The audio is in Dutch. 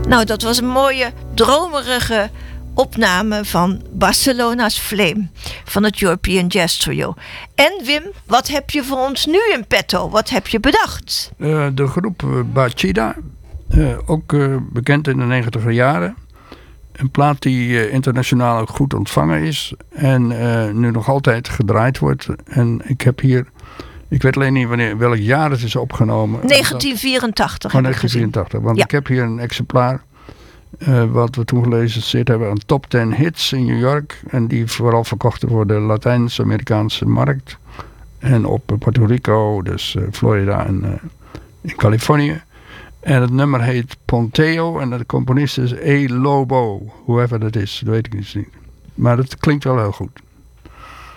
Nou, dat was een mooie, dromerige opname van Barcelona's Flame van het European Jazz Trio. En Wim, wat heb je voor ons nu in petto? Wat heb je bedacht? De groep Bachida, ook bekend in de 90er jaren. Een plaat die internationaal ook goed ontvangen is en nu nog altijd gedraaid wordt. En ik heb hier, ik weet alleen niet welk jaar het is opgenomen. 1984. 1984, want ik heb hier een exemplaar. Wat we toen gelezen hebben aan top 10 hits in New York. En die vooral verkochten voor de Latijns-Amerikaanse markt. En op Puerto Rico, dus Florida en in Californië. En het nummer heet Ponteo. En de componist is A. Lobo. Whoever dat is, dat weet ik niet. Maar het klinkt wel heel goed.